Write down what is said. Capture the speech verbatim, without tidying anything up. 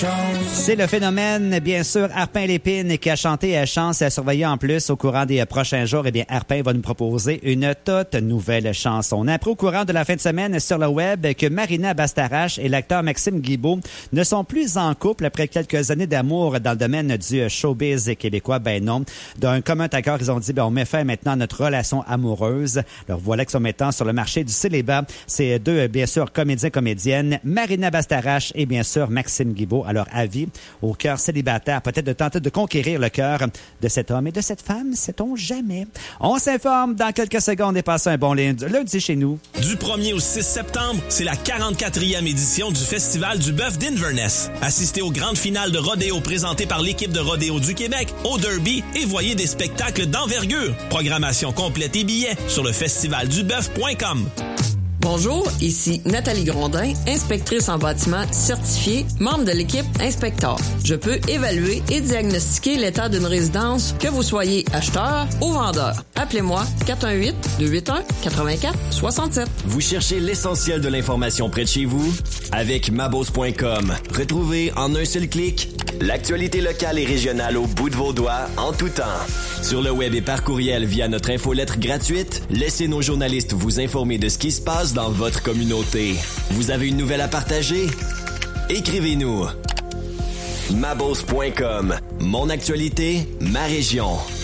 C'est le phénomène, bien sûr, Arpin Lépine qui a chanté à Chance et a surveillé en plus au courant des prochains jours. Eh bien, Arpin va nous proposer une toute nouvelle chanson. On a appris au courant de la fin de semaine sur le web que Marina Bastarache et l'acteur Maxime Guibault ne sont plus en couple après quelques années d'amour dans le domaine du showbiz québécois. Ben non. D'un commun accord, ils ont dit, ben on met fin maintenant à notre relation amoureuse. Alors voilà qu'ils sont maintenant sur le marché du célibat. C'est deux, bien sûr, comédiens, comédiennes, Marina Bastarache et bien sûr Maxime Guibault. Alors, avis au cœur célibataire, peut-être de tenter de conquérir le cœur de cet homme et de cette femme, sait-on jamais. On s'informe dans quelques secondes et passe un bon lundi chez nous. Du premier au six septembre, c'est la quarante-quatrième édition du Festival du bœuf d'Inverness. Assistez aux grandes finales de rodéo présentées par l'équipe de rodéo du Québec, au Derby et voyez des spectacles d'envergure. Programmation complète et billets sur le festival du bœuf point com. Bonjour, ici Nathalie Grondin, inspectrice en bâtiment certifiée, membre de l'équipe Inspector. Je peux évaluer et diagnostiquer l'état d'une résidence, que vous soyez acheteur ou vendeur. Appelez-moi quatre un huit, deux huit un, quatre quatre six sept. Vous cherchez l'essentiel de l'information près de chez vous? Avec Mabos point com. Retrouvez en un seul clic l'actualité locale et régionale au bout de vos doigts en tout temps. Sur le web et par courriel via notre infolettre gratuite, laissez nos journalistes vous informer de ce qui se passe dans votre communauté. Vous avez une nouvelle à partager? Écrivez-nous. Mabos point com. Mon actualité, ma région.